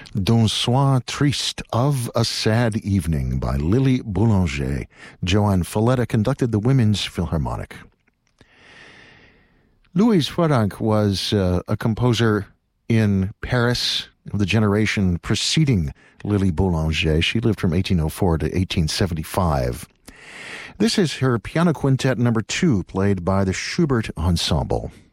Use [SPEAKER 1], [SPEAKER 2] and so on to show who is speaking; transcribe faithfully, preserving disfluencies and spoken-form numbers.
[SPEAKER 1] D'un soir triste, of a sad evening, by Lily Boulanger. Joan Falletta conducted the Women's Philharmonic. Louise Franck was uh, a composer in Paris of the generation preceding Lily Boulanger. She lived from eighteen oh four to eighteen seventy-five. This is her piano quintet number two, played by the Schubert Ensemble.